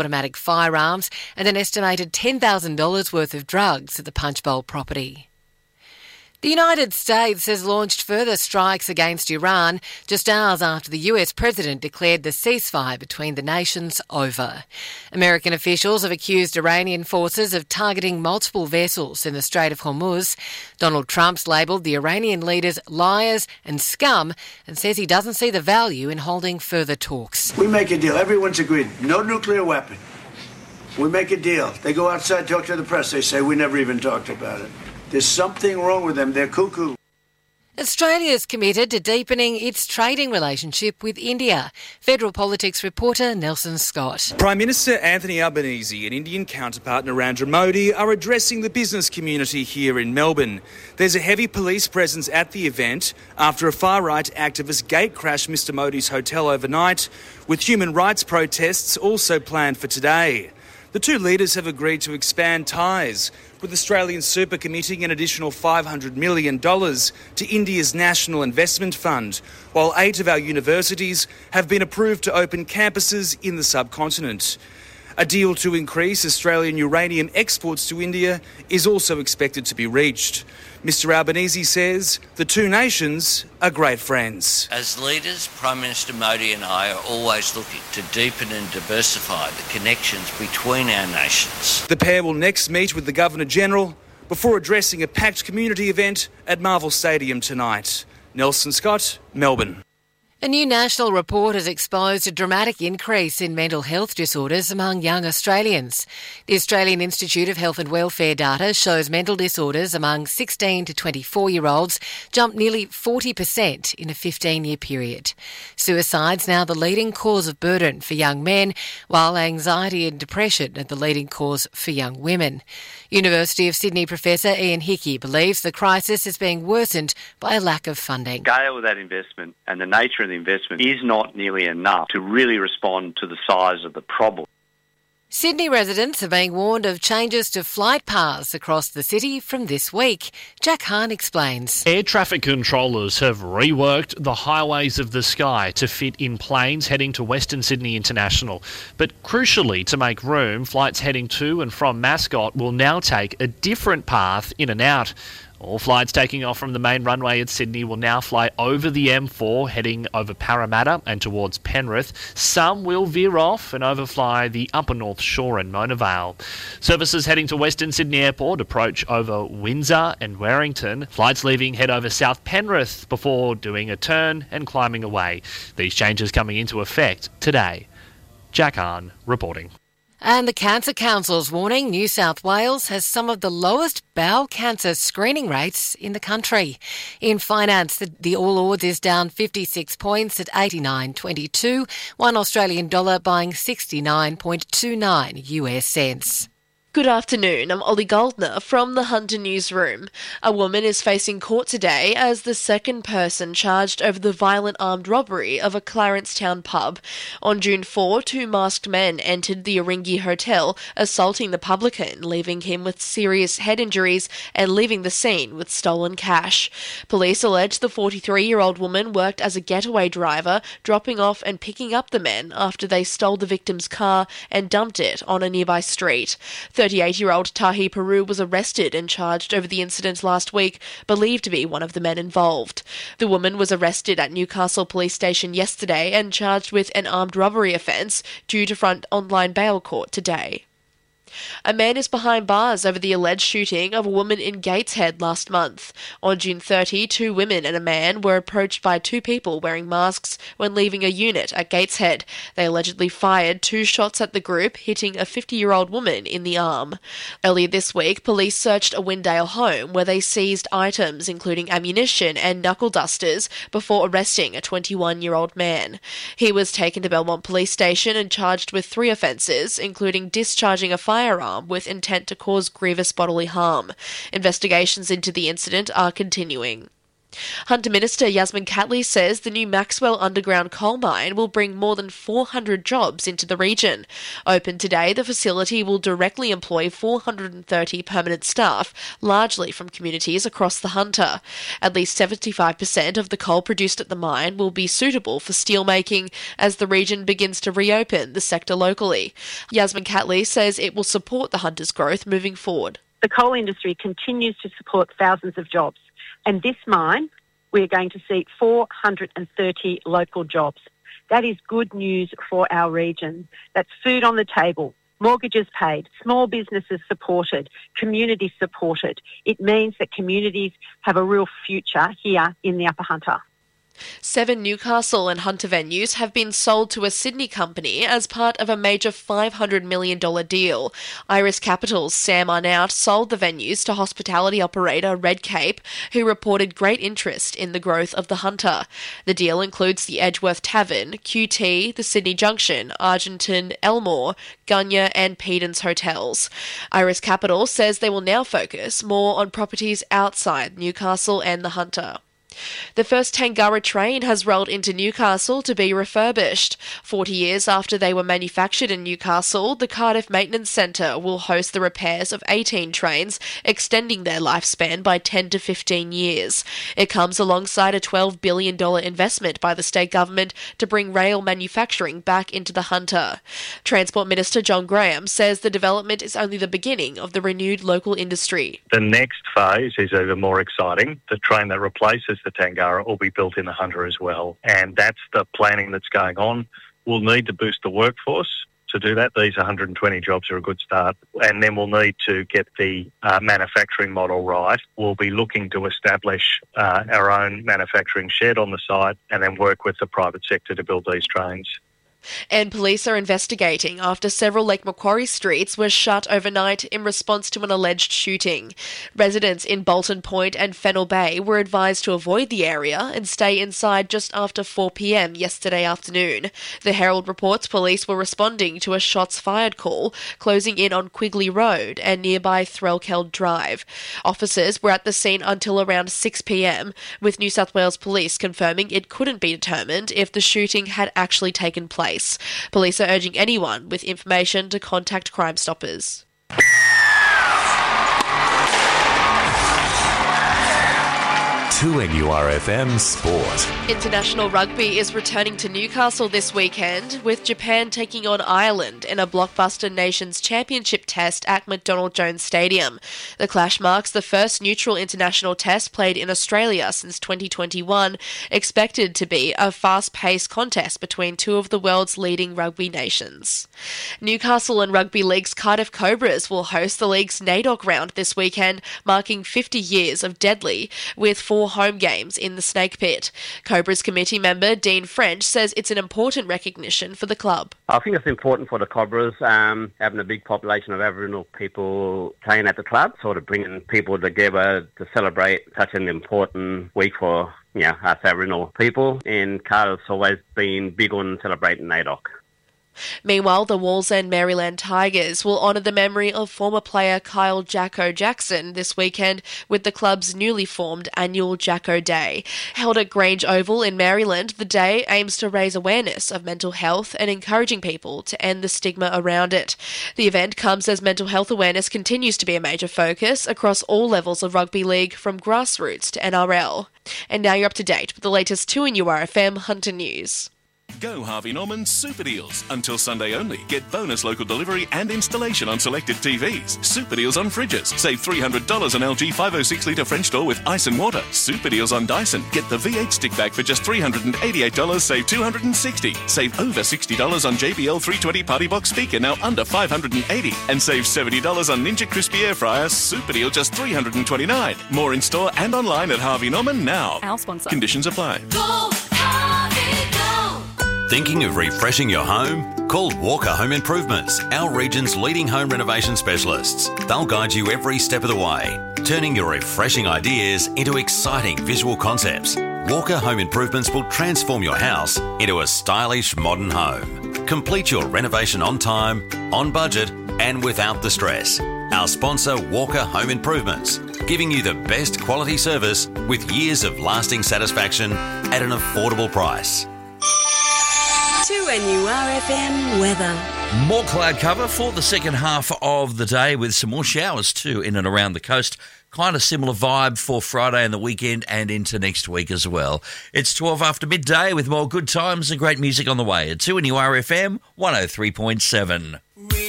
automatic firearms and an estimated $10,000 worth of drugs at the Punchbowl property. The United States has launched further strikes against Iran just hours after the US president declared the ceasefire between the nations over. American officials have accused Iranian forces of targeting multiple vessels in the Strait of Hormuz. Donald Trump's labelled the Iranian leaders liars and scum and says he doesn't see the value in holding further talks. We make a deal. Everyone's agreed. No nuclear weapon. We make a deal. They go outside, talk to the press. They say we never even talked about it. There's something wrong with them. They're cuckoo. Australia is committed to deepening its trading relationship with India. Federal Politics reporter Nelson Scott. Prime Minister Anthony Albanese and Indian counterpart Narendra Modi are addressing the business community here in Melbourne. There's a heavy police presence at the event after a far-right activist gate-crashed Mr Modi's hotel overnight, with human rights protests also planned for today. The two leaders have agreed to expand ties, with Australian Super committing an additional $500 million to India's National Investment Fund, while 8 of our universities have been approved to open campuses in the subcontinent. A deal to increase Australian uranium exports to India is also expected to be reached. Mr Albanese says the two nations are great friends. As leaders, Prime Minister Modi and I are always looking to deepen and diversify the connections between our nations. The pair will next meet with the Governor-General before addressing a packed community event at Marvel Stadium tonight. Nelson Scott, Melbourne. A new national report has exposed a dramatic increase in mental health disorders among young Australians. The Australian Institute of Health and Welfare data shows mental disorders among 16 to 24-year-olds jumped nearly 40% in a 15-year period. Suicide's now the leading cause of burden for young men, while anxiety and depression are the leading cause for young women. University of Sydney Professor Ian Hickey believes the crisis is being worsened by a lack of funding. The scale of that investment and the nature of the investment is not nearly enough to really respond to the size of the problem. Sydney residents are being warned of changes to flight paths across the city from this week. Jack Hahn explains. Air traffic controllers have reworked the highways of the sky to fit in planes heading to Western Sydney International. But crucially, to make room, flights heading to and from Mascot will now take a different path in and out. All flights taking off from the main runway at Sydney will now fly over the M4, heading over Parramatta and towards Penrith. Some will veer off and overfly the Upper North Shore and Mona Vale. Services heading to Western Sydney Airport approach over Windsor and Warrington. Flights leaving head over South Penrith before doing a turn and climbing away. These changes coming into effect today. Jack Hahn reporting. And the Cancer Council's warning New South Wales has some of the lowest bowel cancer screening rates in the country. In finance, the All Ords is down 56 points at 89.22, one Australian dollar buying 69.29 US cents. Good afternoon, I'm Ollie Goldner from the Hunter Newsroom. A woman is facing court today as the second person charged over the violent armed robbery of a Clarence Town pub. On June 4, 2 masked men entered the Aringi Hotel, assaulting the publican, leaving him with serious head injuries and leaving the scene with stolen cash. Police allege the 43-year-old woman worked as a getaway driver, dropping off and picking up the men after they stole the victim's car and dumped it on a nearby street. 38-year-old Tahi Peru was arrested and charged over the incident last week, believed to be one of the men involved. The woman was arrested at Newcastle Police Station yesterday and charged with an armed robbery offence, due to front online bail court today. A man is behind bars over the alleged shooting of a woman in Gateshead last month. On June 30, 2 women and a man were approached by 2 people wearing masks when leaving a unit at Gateshead. They allegedly fired 2 shots at the group, hitting a 50-year-old woman in the arm. Earlier this week, police searched a Windale home where they seized items including ammunition and knuckle dusters before arresting a 21-year-old man. He was taken to Belmont Police Station and charged with 3 offences, including discharging a firearm with intent to cause grievous bodily harm. Investigations into the incident are continuing. Hunter Minister Yasmin Catley says the new Maxwell underground coal mine will bring more than 400 jobs into the region. Open today, the facility will directly employ 430 permanent staff, largely from communities across the Hunter. At least 75% of the coal produced at the mine will be suitable for steelmaking as the region begins to reopen the sector locally. Yasmin Catley says it will support the Hunter's growth moving forward. The coal industry continues to support thousands of jobs. And this mine, we're going to see 430 local jobs. That is good news for our region. That's food on the table, mortgages paid, small businesses supported, communities supported. It means that communities have a real future here in the Upper Hunter. 7 Newcastle and Hunter venues have been sold to a Sydney company as part of a major $500 million deal. Iris Capital's Sam Arnout sold the venues to hospitality operator Red Cape, who reported great interest in the growth of the Hunter. The deal includes the Edgeworth Tavern, QT, the Sydney Junction, Argenton, Elmore, Gunya and Pedon's hotels. Iris Capital says they will now focus more on properties outside Newcastle and the Hunter. The first Tangara train has rolled into Newcastle to be refurbished. 40 years after they were manufactured in Newcastle, the Cardiff Maintenance Centre will host the repairs of 18 trains, extending their lifespan by 10 to 15 years. It comes alongside a $12 billion investment by the state government to bring rail manufacturing back into the Hunter. Transport Minister John Graham says the development is only the beginning of the renewed local industry. The next phase is even more exciting. The train that replaces the Tangara will be built in the Hunter as well. And that's the planning that's going on. We'll need to boost the workforce to do that. These 120 jobs are a good start. And then we'll need to get the manufacturing model right. We'll be looking to establish our own manufacturing shed on the site and then work with the private sector to build these trains. And police are investigating after several Lake Macquarie streets were shut overnight in response to an alleged shooting. Residents in Bolton Point and Fennell Bay were advised to avoid the area and stay inside just after 4 p.m. yesterday afternoon. The Herald reports police were responding to a shots fired call closing in on Quigley Road and nearby Threlkeld Drive. Officers were at the scene until around 6 p.m, with New South Wales Police confirming it couldn't be determined if the shooting had actually taken place. Police are urging anyone with information to contact Crime Stoppers. 2NURFM Sport. International rugby is returning to Newcastle this weekend, with Japan taking on Ireland in a blockbuster Nations Championship test at McDonald Jones Stadium. The clash marks the first neutral international test played in Australia since 2021, expected to be a fast-paced contest between two of the world's leading rugby nations. Newcastle and Rugby League's Cardiff Cobras will host the league's NAIDOC round this weekend, marking 50 years of Deadly, with 4 home games in the Snake Pit. Cobras committee member Dean French says it's an important recognition for the club. I think it's important for the Cobras, having a big population of Aboriginal people playing at the club, sort of bringing people together to celebrate such an important week for us Aboriginal people. And Cardiff's always been big on celebrating NAIDOC. Meanwhile, the Wallsend Maryland Tigers will honour the memory of former player Kyle Jacko Jackson this weekend with the club's newly formed annual Jacko Day. Held at Grange Oval in Maryland, the day aims to raise awareness of mental health and encouraging people to end the stigma around it. The event comes as mental health awareness continues to be a major focus across all levels of rugby league, from grassroots to NRL. And now you're up to date with the latest 2NURFM Hunter News. Go Harvey Norman Super Deals. Until Sunday only. Get bonus local delivery and installation on selected TVs. Super Deals on fridges. Save $300 on LG 506-litre French door with ice and water. Super Deals on Dyson. Get the V8 stick vac for just $388. Save $260. Save over $60 on JBL 320 Party Box speaker, now under $580. And save $70 on Ninja Crispy Air Fryer. Super Deal just $329. More in store and online at Harvey Norman now. Our sponsor. Conditions apply. Go, Harvey, go! Thinking of refreshing your home? Call Walker Home Improvements, our region's leading home renovation specialists. They'll guide you every step of the way, turning your refreshing ideas into exciting visual concepts. Walker Home Improvements will transform your house into a stylish modern home. Complete your renovation on time, on budget and without the stress. Our sponsor, Walker Home Improvements, giving you the best quality service with years of lasting satisfaction at an affordable price. 2NURFM weather. More cloud cover for the second half of the day with some more showers too in and around the coast. Kind of similar vibe for Friday and the weekend and into next week as well. It's 12 after midday with more good times and great music on the way at 2NURFM 103.7.